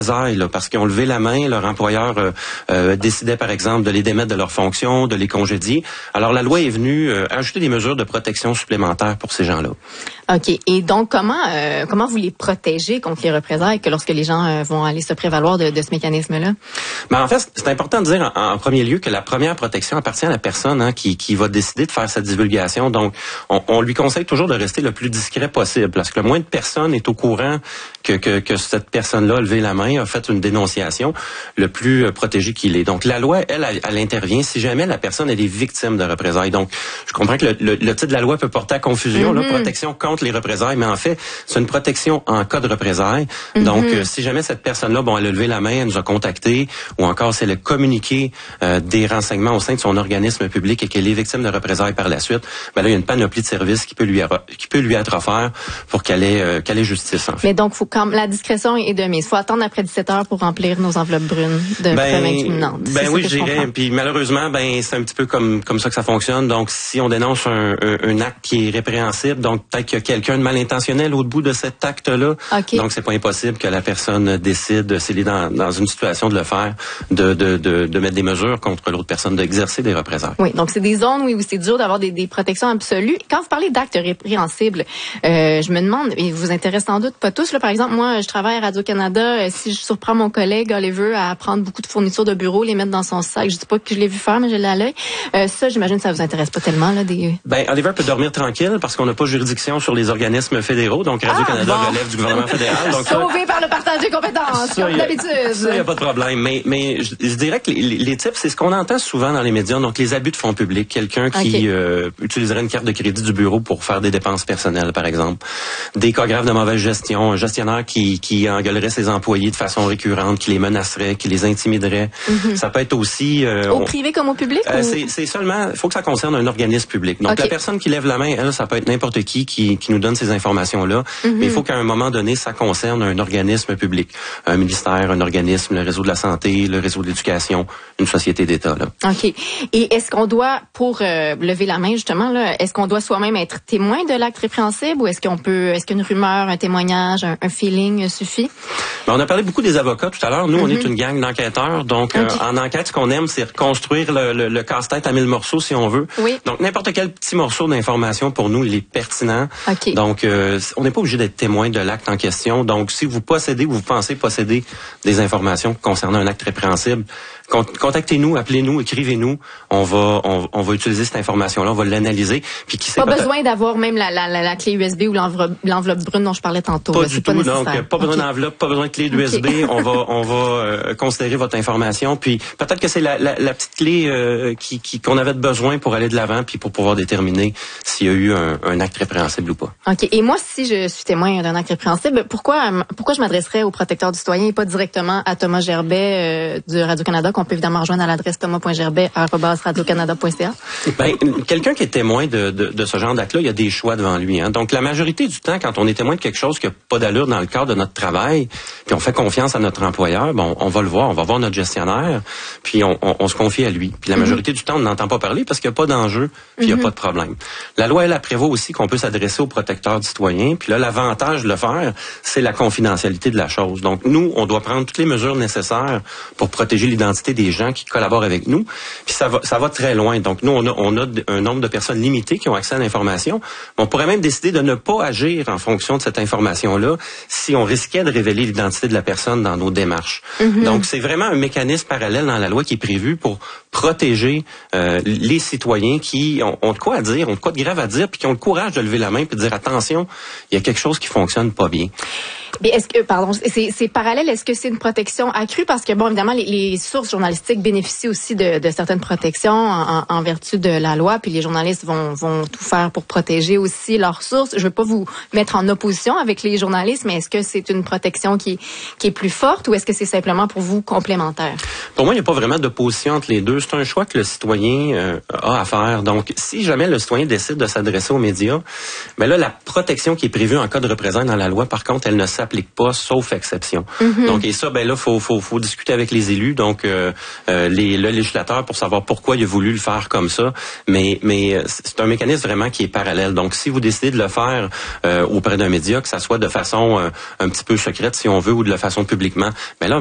Là, parce qu'ils ont levé la main, leur employeur décidait par exemple de les démettre de leurs fonctions, de les congédier. Alors la loi est venue ajouter des mesures de protection supplémentaires pour ces gens-là. OK. Et donc comment vous les protégez contre les représailles que lorsque les gens vont aller se prévaloir de ce mécanisme-là? En fait, c'est important de dire en premier lieu que la première protection appartient à la personne qui va décider de faire cette divulgation. Donc on lui conseille toujours de rester le plus discret possible, parce que le moins de personnes est au courant que cette personne-là a levé la main, a fait une dénonciation, le plus protégé qu'il est. Donc la loi, elle intervient si jamais la personne elle est victime de représailles. Donc je comprends que le titre de la loi peut porter à confusion, là, protection contre les représailles, mais en fait c'est une protection en cas de représailles. Donc si jamais cette personne-là, elle a levé la main, elle nous a contacté, ou encore si elle a communiqué des renseignements au sein de son organisme public et qu'elle est victime de représailles par la suite, là il y a une panoplie de services qui peut lui être offert pour qu'elle ait justice. En fait. Mais donc la discrétion est de mise. Il faut attendre après 17 heures pour remplir nos enveloppes brunes de preuves incriminantes. Oui, je dirais. Puis malheureusement, c'est un petit peu comme ça que ça fonctionne. Donc, si on dénonce un acte qui est répréhensible, donc peut-être qu'il y a quelqu'un de mal intentionnel au bout de cet acte-là. Okay. Donc, c'est pas impossible que la personne décide, s'il est dans une situation de le faire, de mettre des mesures contre l'autre personne, d'exercer des représailles. Oui, donc c'est des zones où c'est dur d'avoir des protections absolues. Quand vous parlez d'actes répréhensibles, je me demande, et vous intéresse sans doute pas tous, là, par exemple, moi, je travaille à Radio-Canada. Si je surprends mon collègue Oliver à prendre beaucoup de fournitures de bureau, les mettre dans son sac, je dis pas que je l'ai vu faire, mais je l'ai à l'œil. Ça, j'imagine que ça vous intéresse pas tellement, là, Oliver peut dormir tranquille parce qu'on n'a pas juridiction sur les organismes fédéraux. Donc, Radio-Canada relève du gouvernement fédéral. Donc, sauvé par le partage des compétences, comme d'habitude. Ça, il n'y a pas de problème. Mais je dirais que les types, c'est ce qu'on entend souvent dans les médias. Donc, les abus de fonds publics. Quelqu'un qui utiliserait une carte de crédit du bureau pour faire des dépenses personnelles, par exemple. Des cas graves de mauvaise gestion. Un gestionnaire qui engueulerait ses employés de façon récurrente, qui les menacerait, qui les intimiderait. Ça peut être aussi... au privé comme au public? C'est seulement... Il faut que ça concerne un organisme public. Donc, la personne qui lève la main, elle, ça peut être n'importe qui nous donne ces informations-là. Mais il faut qu'à un moment donné, ça concerne un organisme public. Un ministère, un organisme, le réseau de la santé, le réseau de l'éducation, une société d'État. Là. OK. Et est-ce qu'on doit, pour lever la main, justement, là, est-ce qu'on doit soi-même être témoin de l'acte répréhensible ou est-ce qu'une rumeur, un témoignage, un feeling suffit? On a parlé beaucoup des avocats tout à l'heure. Nous, on est une gang d'enquêteurs. Donc, en enquête, ce qu'on aime, c'est reconstruire le casse-tête à 1000 morceaux, si on veut. Oui. Donc, n'importe quel petit morceau d'information, pour nous, il est pertinent. Okay. Donc, on n'est pas obligé d'être témoin de l'acte en question. Donc, si vous possédez ou vous pensez posséder des informations concernant un acte répréhensible, contactez-nous, appelez-nous, écrivez-nous. On va utiliser cette information-là, on va l'analyser. Puis pas besoin d'avoir même la clé USB ou l'enveloppe brune dont je parlais tantôt. Pas du tout. Donc, pas besoin d'enveloppe, pas besoin de clé USB. On va considérer votre information. Puis peut-être que c'est la petite clé qu'on avait besoin pour aller de l'avant, puis pour pouvoir déterminer s'il y a eu un acte répréhensible ou pas. OK. Et moi, si je suis témoin d'un acte répréhensible, pourquoi je m'adresserais au protecteur du citoyen et pas directement à Thomas Gerbet du Radio-Canada, qu'on peut évidemment rejoindre à l'adresse thomas.gerbet@radiocanada.ca? Quelqu'un qui est témoin de ce genre d'acte-là, il y a des choix devant lui. Hein. Donc, la majorité du temps, quand on est témoin de quelque chose qui n'a pas d'allure dans le cadre de notre travail, puis on fait confiance à notre employeur, on va le voir, on va voir notre gestionnaire, puis on se confie à lui. Puis la majorité du temps, on n'entend pas parler parce qu'il n'y a pas d'enjeu, puis il n'y a pas de problème. La loi, elle prévoit aussi qu'on peut s'adresser au protecteur du citoyen. Puis là, l'avantage de le faire, c'est la confidentialité de la chose. Donc, nous, on doit prendre toutes les mesures nécessaires pour protéger l'identité des gens qui collaborent avec nous. Puis ça va très loin. Donc, nous, on a un nombre de personnes limitées qui ont accès à l'information. On pourrait même décider de ne pas agir en fonction de cette information-là si on risquait de révéler l'identité de la personne dans nos démarches. Donc, c'est vraiment un mécanisme parallèle dans la loi qui est prévu pour protéger les citoyens qui ont de quoi à dire, ont de quoi de grave à dire, puis qui ont le courage de lever la main et de dire attention, il y a quelque chose qui fonctionne pas bien. Mais est-ce que, c'est parallèle, est-ce que c'est une protection accrue? Parce que, bon, évidemment, les sources journalistiques bénéficient aussi de certaines protections en vertu de la loi, puis les journalistes vont tout faire pour protéger aussi leurs sources. Je veux pas vous mettre en opposition avec les journalistes, mais est-ce que c'est une protection qui est plus forte ou est-ce que c'est simplement pour vous complémentaire? Pour moi, il n'y a pas vraiment d'opposition entre les deux. C'est un choix que le citoyen a à faire. Donc, si jamais le citoyen décide de s'adresser aux médias, là, la protection qui est prévue en cas de représailles dans la loi, par contre, elle ne s'applique s'applique pas, sauf exception. Donc, et ça, ben là, faut discuter avec les élus, donc le législateur, pour savoir pourquoi il a voulu le faire comme ça. Mais c'est un mécanisme vraiment qui est parallèle. Donc, si vous décidez de le faire auprès d'un média, que ça soit de façon un petit peu secrète, si on veut, ou de la façon publiquement, ben là,